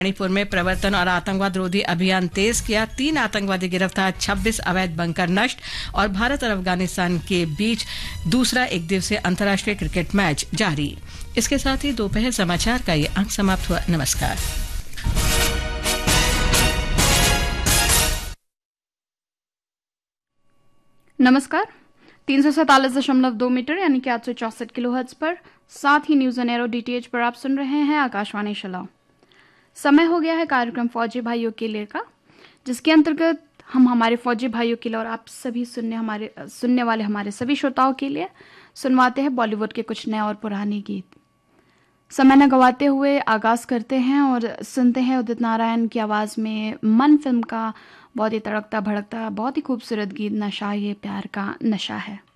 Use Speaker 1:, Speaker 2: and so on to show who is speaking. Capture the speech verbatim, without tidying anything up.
Speaker 1: मणिपुर में प्रवर्तन और आतंकवाद रोधी अभियान तेज किया, तीन आतंकवादी गिरफ्तार, छब्बीस अवैध बंकर नष्ट। और भारत और अफगानिस्तान के बीच दूसरा एक दिवसीय अंतर्राष्ट्रीय क्रिकेट मैच जारी। इसके साथ ही दोपहर समाचार का ये अंक समाप्त हुआ। नमस्कार।
Speaker 2: नमस्कार। तीन सौ सैतालीस दशमलव दो मीटर यानी कि आठ सौ चौसठ किलो हर्ट्ज पर, साथ ही न्यूज ऑन एरो डीटीएच पर आप सुन रहे हैं आकाशवाणी शिलांग। समय हो गया है कार्यक्रम फौजी भाइयों के लिए का, जिसके अंतर्गत हम हमारे फौजी भाइयों के लिए और आप सभी सुनने हमारे सुनने वाले हमारे सभी श्रोताओं के लिए सुनवाते हैं बॉलीवुड के कुछ नए और पुराने गीत। समय न गवाते हुए आगाज करते हैं और सुनते हैं उदित नारायण की आवाज़ में मन फिल्म का बहुत ही तड़कता भड़कता बहुत ही खूबसूरत गीत, नशा ये प्यार का नशा है।